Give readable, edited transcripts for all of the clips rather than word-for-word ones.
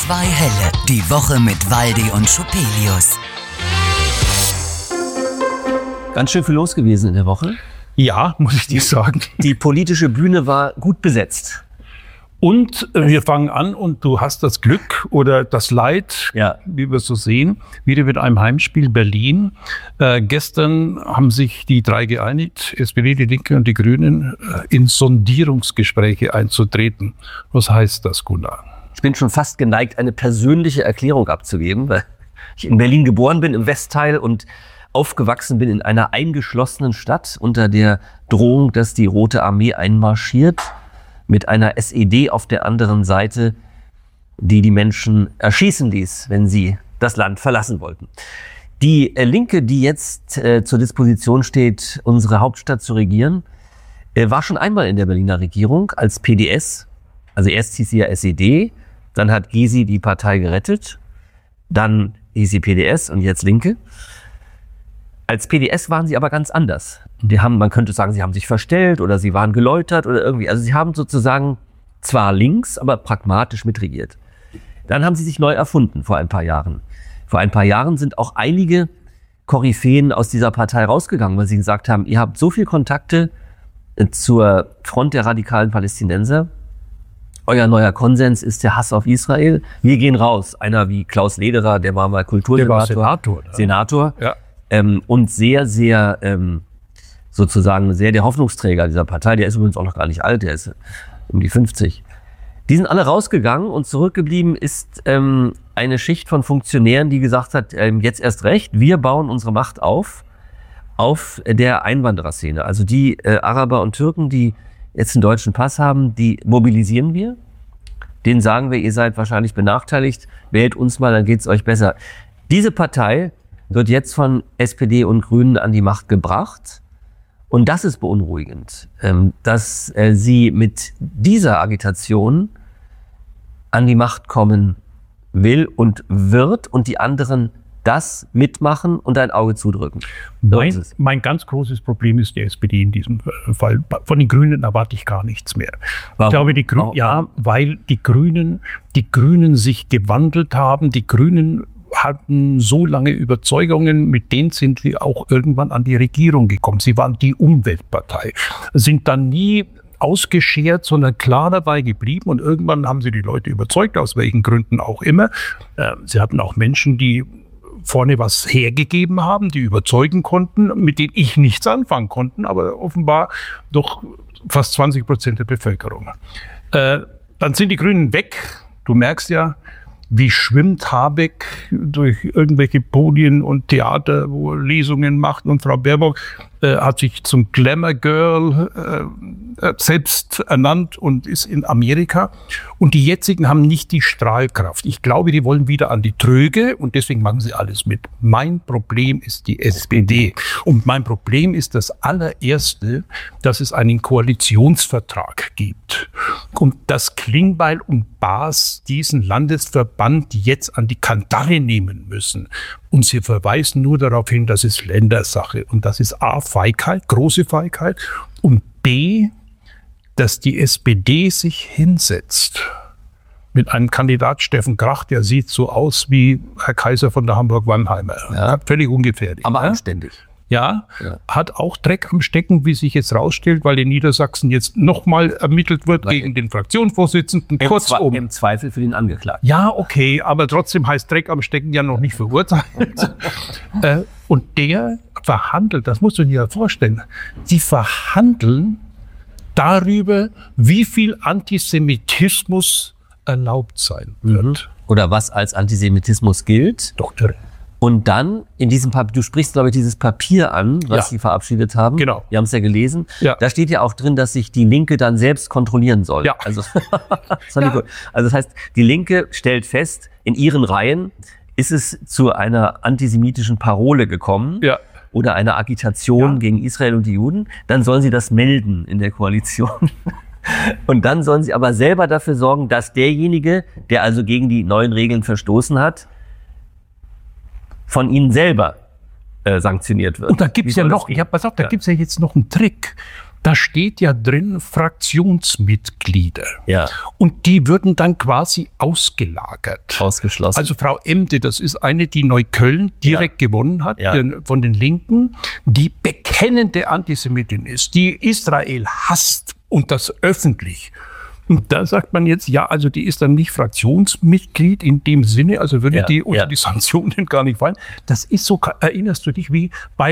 Zwei Helle, die Woche mit Waldi und Schupelius. Ganz schön viel los gewesen in der Woche. Ja, muss ich dir sagen. Die politische Bühne war gut besetzt. Und wir fangen an und du hast das Glück oder das Leid, Ja. wie wir es so sehen, wieder mit einem Heimspiel Berlin. Gestern haben sich die drei geeinigt, SPD, die Linke und die Grünen, in Sondierungsgespräche einzutreten. Was heißt das, Gunnar? Ich bin schon fast geneigt, eine persönliche Erklärung abzugeben, weil ich in Berlin geboren bin, im Westteil, und aufgewachsen bin in einer eingeschlossenen Stadt unter der Drohung, dass die Rote Armee einmarschiert, mit einer SED auf der anderen Seite, die die Menschen erschießen ließ, wenn sie das Land verlassen wollten. Die Linke, die jetzt zur Disposition steht, unsere Hauptstadt zu regieren, war schon einmal in der Berliner Regierung als PDS. Also erst hieß sie ja SED, dann hat Gysi die Partei gerettet, dann hieß sie PDS und jetzt Linke. Als PDS waren sie aber ganz anders. Man könnte sagen, sie haben sich verstellt oder sie waren geläutert oder irgendwie. Also sie haben sozusagen zwar links, aber pragmatisch mitregiert. Dann haben sie sich neu erfunden vor ein paar Jahren. Vor ein paar Jahren sind auch einige Koryphäen aus dieser Partei rausgegangen, weil sie gesagt haben, ihr habt so viel Kontakte zur Front der radikalen Palästinenser. Euer neuer Konsens ist der Hass auf Israel. Wir gehen raus. Einer wie Klaus Lederer, der war mal Kultursenator. Senator. Ja. Und sehr der Hoffnungsträger dieser Partei, der ist übrigens auch noch gar nicht alt, der ist um die 50. Die sind alle rausgegangen und zurückgeblieben ist eine Schicht von Funktionären, die gesagt hat, jetzt erst recht, wir bauen unsere Macht auf der Einwandererszene. Also die Araber und Türken, die jetzt einen deutschen Pass haben, die mobilisieren wir. Denen sagen wir, ihr seid wahrscheinlich benachteiligt, wählt uns mal, dann geht's euch besser. Diese Partei wird jetzt von SPD und Grünen an die Macht gebracht. Und das ist beunruhigend, dass sie mit dieser Agitation an die Macht kommen will und wird und die anderen das mitmachen und ein Auge zudrücken. Mein ganz großes Problem ist die SPD in diesem Fall. Von den Grünen erwarte ich gar nichts mehr. Warum? Ich glaube, weil die Grünen sich gewandelt haben. Die Grünen hatten so lange Überzeugungen, mit denen sind sie auch irgendwann an die Regierung gekommen. Sie waren die Umweltpartei, sind dann nie ausgeschert, sondern klar dabei geblieben, und irgendwann haben sie die Leute überzeugt, aus welchen Gründen auch immer. Sie hatten auch Menschen, die vorne was hergegeben haben, die überzeugen konnten, mit denen ich nichts anfangen konnte, aber offenbar doch fast 20% der Bevölkerung. Dann sind die Grünen weg. Du merkst ja, wie schwimmt Habeck durch irgendwelche Podien und Theater, wo er Lesungen macht, und Frau Baerbock hat sich zum Glamour Girl selbst ernannt und ist in Amerika. Und die jetzigen haben nicht die Strahlkraft. Ich glaube, die wollen wieder an die Tröge, und deswegen machen sie alles mit. Mein Problem ist die SPD. Und mein Problem ist das allererste, dass es einen Koalitionsvertrag gibt. Und dass Klingbeil und Baas diesen Landesverband jetzt an die Kandare nehmen müssen. Und sie verweisen nur darauf hin, das ist Ländersache. Und das ist A, Feigheit, große Feigheit. Und B, dass die SPD sich hinsetzt mit einem Kandidat Steffen Krach, der sieht so aus wie Herr Kaiser von der Hamburg-Wannheimer. Ja. Völlig ungefährlich. Aber anständig. Ja, hat auch Dreck am Stecken, wie sich jetzt rausstellt, weil in Niedersachsen jetzt nochmal ermittelt wird gegen den Fraktionsvorsitzenden. Kurzum. Im Zweifel für den Angeklagten. Ja, okay, aber trotzdem heißt Dreck am Stecken ja noch nicht verurteilt. Und der verhandelt, das musst du dir ja vorstellen, die verhandeln darüber, wie viel Antisemitismus erlaubt sein wird. Oder was als Antisemitismus gilt. Doktor. Und dann in diesem Papier, du sprichst, glaube ich, dieses Papier an, was sie verabschiedet haben. Genau. Wir haben es ja gelesen. Ja. Da steht ja auch drin, dass sich die Linke dann selbst kontrollieren soll. Ja. Also, gut. Also das heißt, die Linke stellt fest, in ihren Reihen ist es zu einer antisemitischen Parole gekommen. Ja. Oder einer Agitation gegen Israel und die Juden. Dann sollen sie das melden in der Koalition. Und dann sollen sie aber selber dafür sorgen, dass derjenige, der also gegen die neuen Regeln verstoßen hat, von ihnen selber sanktioniert wird. Und da gibt's ja noch, gibt's ja jetzt noch einen Trick. Da steht ja drin Fraktionsmitglieder. Ja. Und die würden dann quasi ausgelagert. Ausgeschlossen. Also Frau Emde, das ist eine, die Neukölln direkt gewonnen hat, von den Linken, die bekennende Antisemitin ist, die Israel hasst und das öffentlich. Und da sagt man jetzt, ja, also die ist dann nicht Fraktionsmitglied in dem Sinne, also würde die unter die Sanktionen gar nicht fallen. Das ist so, erinnerst du dich, wie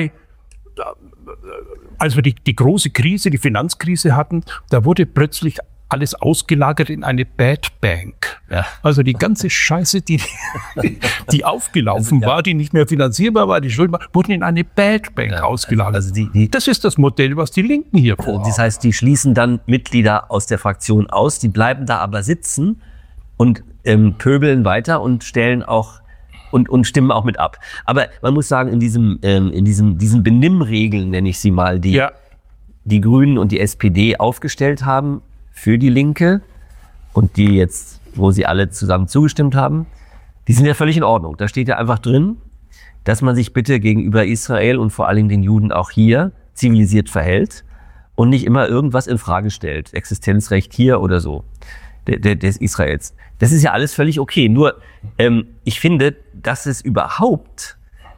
als wir die große Krise, die Finanzkrise hatten, da wurde plötzlich alles ausgelagert in eine Bad Bank. Ja. Also die ganze Scheiße, die aufgelaufen war, die nicht mehr finanzierbar war, die Schulden war, wurden in eine Bad Bank ausgelagert. Also das ist das Modell, was die Linken hier vorhaben. Das heißt, die schließen dann Mitglieder aus der Fraktion aus, die bleiben da aber sitzen und pöbeln weiter und stellen auch und stimmen auch mit ab. Aber man muss sagen, in diesen Benimmregeln, nenne ich sie mal, die Grünen und die SPD aufgestellt haben für die Linke und die jetzt, wo sie alle zusammen zugestimmt haben, die sind ja völlig in Ordnung. Da steht ja einfach drin, dass man sich bitte gegenüber Israel und vor allen Dingen den Juden auch hier zivilisiert verhält und nicht immer irgendwas in Frage stellt. Existenzrecht hier oder so, des Israels. Das ist ja alles völlig okay. Nur, ich finde, dass es überhaupt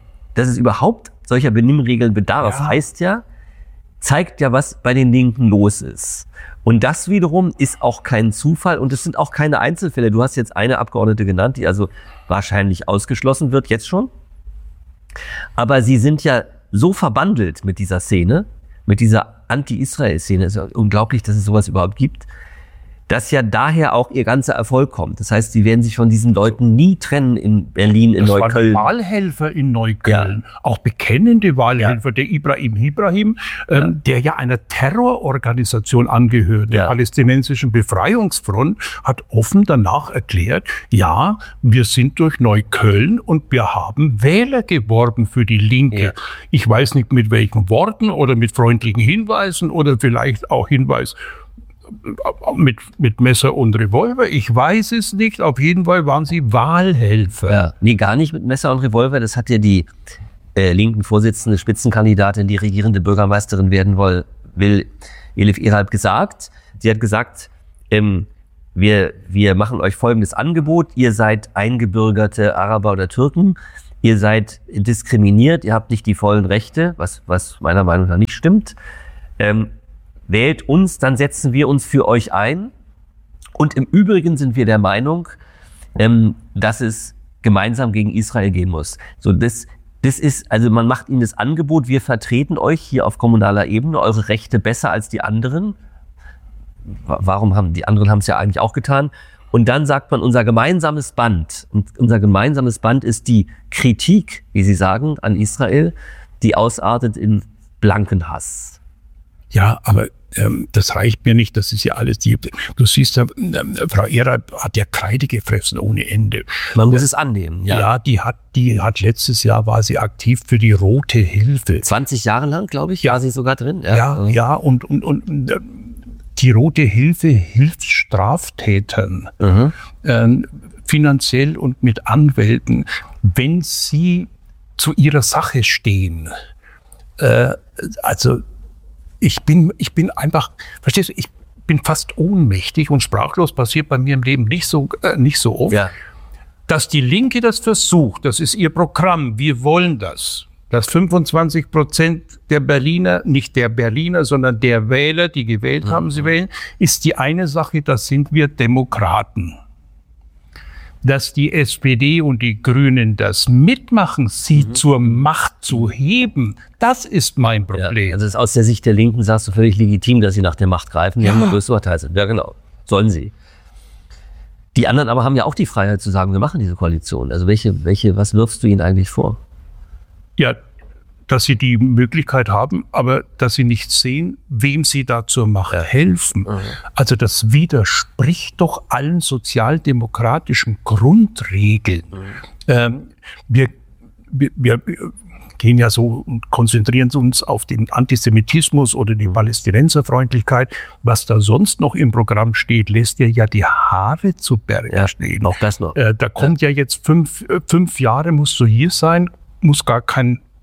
solcher Benimmregeln bedarf, zeigt ja, was bei den Linken los ist. Und das wiederum ist auch kein Zufall und es sind auch keine Einzelfälle. Du hast jetzt eine Abgeordnete genannt, die also wahrscheinlich ausgeschlossen wird, jetzt schon. Aber sie sind ja so verbandelt mit dieser Szene, mit dieser Anti-Israel-Szene. Es ist ja unglaublich, dass es sowas überhaupt gibt. Dass ja daher auch ihr ganzer Erfolg kommt. Das heißt, sie werden sich von diesen Leuten nie trennen in Berlin, in Neukölln. Das waren Wahlhelfer in Neukölln, auch bekennende Wahlhelfer. Der Ibrahim, der ja einer Terrororganisation angehört, der palästinensischen Befreiungsfront, hat offen danach erklärt, ja, wir sind durch Neukölln und wir haben Wähler geworben für die Linke. Ja. Ich weiß nicht mit welchen Worten oder mit freundlichen Hinweisen oder vielleicht auch Hinweis mit Messer und Revolver. Ich weiß es nicht. Auf jeden Fall waren sie Wahlhelfer. Ja. Nee, gar nicht mit Messer und Revolver. Das hat ja die linken Vorsitzende, Spitzenkandidatin, die regierende Bürgermeisterin werden will, Elif Eralp, gesagt. Sie hat gesagt, wir machen euch folgendes Angebot. Ihr seid eingebürgerte Araber oder Türken. Ihr seid diskriminiert. Ihr habt nicht die vollen Rechte, was meiner Meinung nach nicht stimmt. Wählt uns, dann setzen wir uns für euch ein. Und im Übrigen sind wir der Meinung, dass es gemeinsam gegen Israel gehen muss. So, das ist, also man macht ihnen das Angebot, wir vertreten euch hier auf kommunaler Ebene, eure Rechte besser als die anderen. Warum haben die anderen es ja eigentlich auch getan? Und dann sagt man, unser gemeinsames Band. Und unser gemeinsames Band ist die Kritik, wie sie sagen, an Israel, die ausartet in blanken Hass. Ja, aber das reicht mir nicht, das ist ja alles, du siehst ja, Frau Eralp hat ja Kreide gefressen ohne Ende. Man muss es annehmen. Ja, die hat letztes Jahr war sie aktiv für die Rote Hilfe. 20 Jahre lang, glaube ich, war sie sogar drin. Ja, und die Rote Hilfe hilft Straftätern, finanziell und mit Anwälten, wenn sie zu ihrer Sache stehen. Also ich bin einfach, verstehst du, ich bin fast ohnmächtig und sprachlos, passiert bei mir im Leben nicht so oft. Ja. Dass die Linke das versucht, das ist ihr Programm, wir wollen das. Dass 25% der Berliner, nicht der Berliner, sondern der Wähler, die gewählt haben, sie wählen, ist die eine Sache, das sind wir Demokraten. Dass die SPD und die Grünen das mitmachen, sie zur Macht zu heben, das ist mein Problem. Ja, also aus der Sicht der Linken sagst du völlig legitim, dass sie nach der Macht greifen. Die haben eine größere Partei. Ja, genau. Sollen sie. Die anderen aber haben ja auch die Freiheit zu sagen, wir machen diese Koalition. Also was wirfst du ihnen eigentlich vor? Ja, dass sie die Möglichkeit haben, aber dass sie nicht sehen, wem sie da zur Macht helfen. Also das widerspricht doch allen sozialdemokratischen Grundregeln. Wir gehen ja so und konzentrieren uns auf den Antisemitismus oder die Palästinenserfreundlichkeit. Was da sonst noch im Programm steht, lässt ja die Haare zu Berge stehen. Auch das noch. Da kommt ja jetzt 5 Jahre musst du hier sein, muss gar kein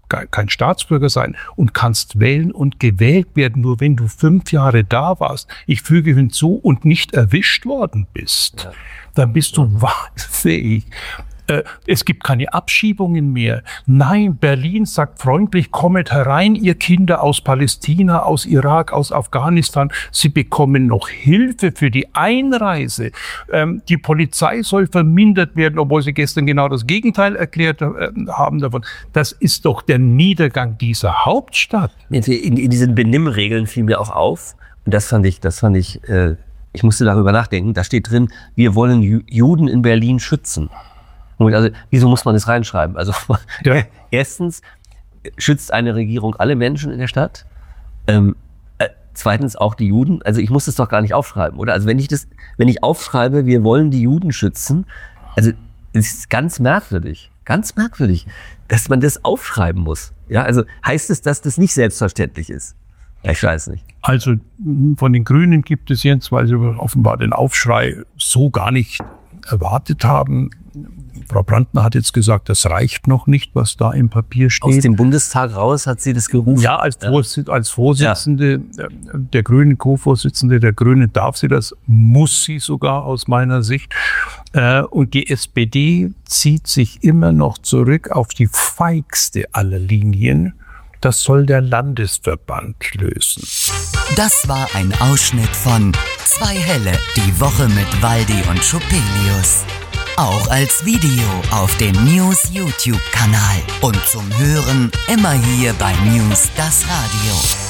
kein Staatsbürger sein und kannst wählen und gewählt werden, nur wenn du 5 Jahre da warst. Ich füge hinzu und nicht erwischt worden bist. Ja. Dann bist du wahlfähig. Es gibt keine Abschiebungen mehr. Nein, Berlin sagt freundlich, kommet herein, ihr Kinder aus Palästina, aus Irak, aus Afghanistan. Sie bekommen noch Hilfe für die Einreise. Die Polizei soll vermindert werden, obwohl sie gestern genau das Gegenteil erklärt haben davon. Das ist doch der Niedergang dieser Hauptstadt. In diesen Benimmregeln fiel mir auch auf, und das fand ich, ich musste darüber nachdenken, da steht drin, wir wollen Juden in Berlin schützen. Also, wieso muss man das reinschreiben? Also, ja. Erstens schützt eine Regierung alle Menschen in der Stadt. Zweitens auch die Juden. Also, ich muss das doch gar nicht aufschreiben, oder? Also, wenn ich aufschreibe, wir wollen die Juden schützen, also, es ist ganz merkwürdig, dass man das aufschreiben muss. Ja, also, heißt es, dass das nicht selbstverständlich ist? Ja, ich weiß nicht. Also, von den Grünen gibt es jetzt, weil sie offenbar den Aufschrei so gar nicht erwartet haben. Frau Brandner hat jetzt gesagt, das reicht noch nicht, was da im Papier steht. Aus dem Bundestag raus hat sie das gerufen. Ja, als Vorsitzende der Grünen, Co-Vorsitzende der Grünen darf sie das, muss sie sogar aus meiner Sicht. Und die SPD zieht sich immer noch zurück auf die feigste aller Linien. Das soll der Landesverband lösen. Das war ein Ausschnitt von Zwei Helle, die Woche mit Waldi und Schupelius. Auch als Video auf dem News YouTube-Kanal und zum Hören immer hier bei News das Radio.